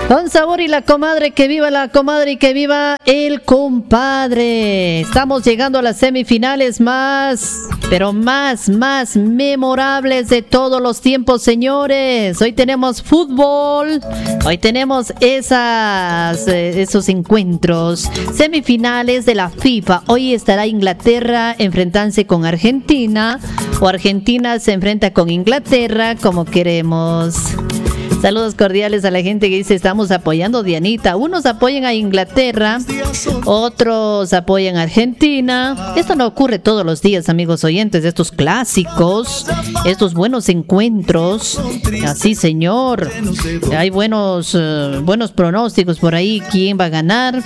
Con sabor y la comadre, que viva la comadre y que viva el compadre. Estamos llegando a las semifinales más memorables de todos los tiempos, señores. Hoy tenemos fútbol, hoy tenemos esos encuentros, semifinales de la FIFA. Hoy estará Inglaterra enfrentándose con Argentina, o Argentina se enfrenta con Inglaterra, como queremos. Saludos cordiales a la gente que dice estamos apoyando, Dianita. Unos apoyan a Inglaterra, otros apoyan a Argentina. Esto no ocurre todos los días, amigos oyentes, estos clásicos, estos buenos encuentros. Así, señor. Hay buenos pronósticos por ahí. ¿Quién va a ganar?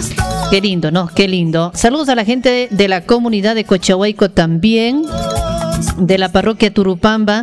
Qué lindo, ¿no? Qué lindo. Saludos a la gente de la comunidad de Cochahuayco también, de la parroquia Turupamba.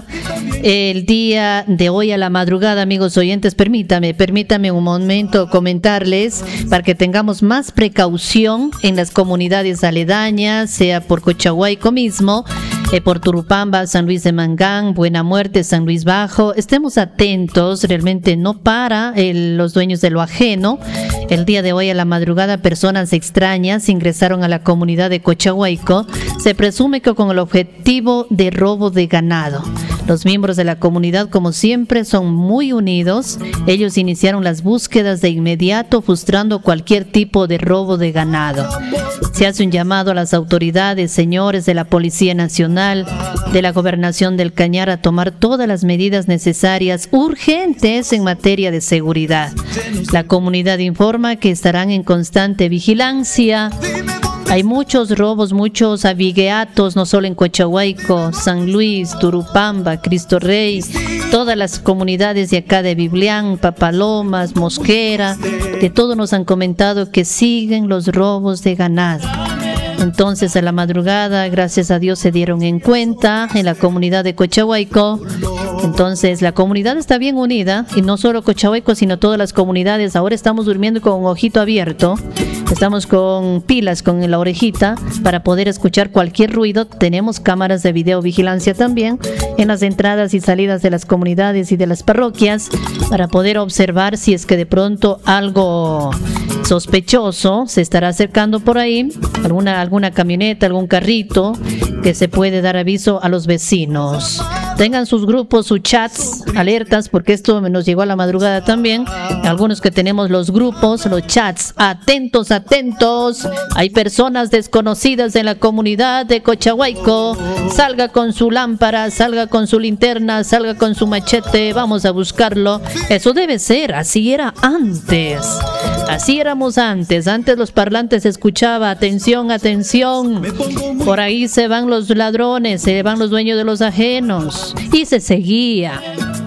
El día de hoy a la madrugada, amigos oyentes, permítame un momento comentarles para que tengamos más precaución en las comunidades aledañas, sea por Cochahuayco mismo, por Turupamba, San Luis de Mangán, Buena Muerte, San Luis Bajo. Estemos atentos, realmente no para los dueños de lo ajeno. El día de hoy a la madrugada, personas extrañas ingresaron a la comunidad de Cochahuayco. Se presume que con el objetivo de robo de ganado. Los miembros de la comunidad, como siempre, son muy unidos. Ellos iniciaron las búsquedas de inmediato, frustrando cualquier tipo de robo de ganado. Se hace un llamado a las autoridades, señores de la Policía Nacional, de la Gobernación del Cañar, a tomar todas las medidas necesarias, urgentes en materia de seguridad. La comunidad informa que estarán en constante vigilancia. Hay muchos robos, muchos avigueatos, no solo en Cochahuayco, San Luis, Turupamba, Cristo Rey, todas las comunidades de acá de Biblián, Papalomas, Mosquera, de todo nos han comentado que siguen los robos de ganado. Entonces a la madrugada, gracias a Dios, se dieron en cuenta en la comunidad de Cochahuayco. Entonces la comunidad está bien unida, y no solo Cochahuayco, sino todas las comunidades. Ahora estamos durmiendo con un ojito abierto, estamos con pilas, con la orejita, para poder escuchar cualquier ruido. Tenemos cámaras de videovigilancia también en las entradas y salidas de las comunidades y de las parroquias, para poder observar si es que de pronto algo sospechoso se estará acercando por ahí, alguna camioneta, algún carrito, que se puede dar aviso a los vecinos. Tengan sus grupos, sus chats, alertas, porque esto nos llegó a la madrugada también. Algunos que tenemos los grupos, los chats, atentos, atentos. Hay personas desconocidas en la comunidad de Cochahuayco. Salga con su lámpara, salga con su linterna, salga con su machete. Vamos a buscarlo. Eso debe ser, así era antes. Así éramos antes. Antes los parlantes se escuchaba, atención, atención. Por ahí se van los ladrones, se van los dueños de los ajenos. Y se seguía.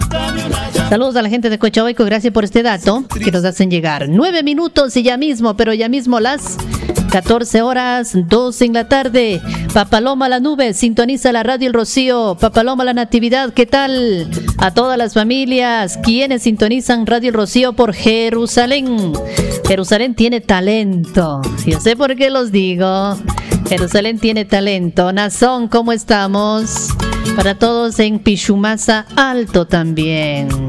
Saludos a la gente de Cochahuayco, gracias por este dato que nos hacen llegar. 9 minutos y ya mismo las 14 horas, 2 en la tarde. Papaloma la nube, sintoniza la radio El Rocío. Papaloma la Natividad, ¿qué tal? A todas las familias quienes sintonizan Radio El Rocío por Jerusalén. Jerusalén tiene talento, yo sé por qué los digo. Jerusalén tiene talento. Nazón, ¿cómo estamos? Para todos en Pichumasa Alto también.